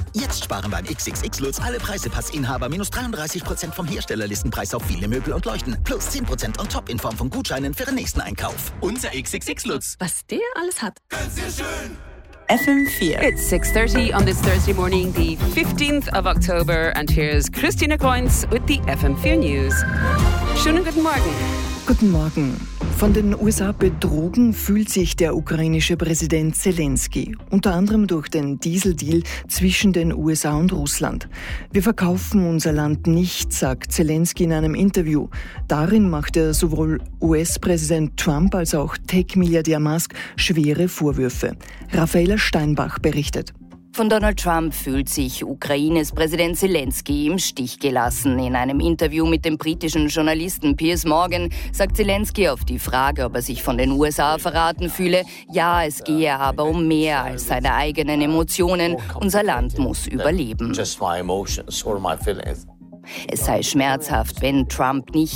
Jetzt sparen beim XXX Lutz alle Preisepassinhaber minus 33% vom Herstellerlistenpreis auf viele Möbel und Leuchten. Plus 10% on top in Form von Gutscheinen für den nächsten Einkauf. Unser XXX Lutz. Was der alles hat. Ganz schön. FM4. It's 6:30 on this Thursday morning, the 15th of October, and here's Christina Coins with the FM4 News. Schönen guten Morgen. Guten Morgen. Von den USA betrogen fühlt sich der ukrainische Präsident Zelensky, unter anderem durch den Dieseldeal zwischen den USA und Russland. Wir verkaufen unser Land nicht, sagt Zelensky in einem Interview. Darin macht er sowohl US-Präsident Trump als auch Tech-Milliardär Musk schwere Vorwürfe. Raffaela Steinbach berichtet. Von Donald Trump fühlt sich Ukraines Präsident Zelensky im Stich gelassen. In einem Interview mit dem britischen Journalisten Piers Morgan sagt Zelensky auf die Frage, ob er sich von den USA verraten fühle, ja, es gehe aber um mehr als seine eigenen Emotionen. Unser Land muss überleben. Es sei schmerzhaft, wenn Trump nicht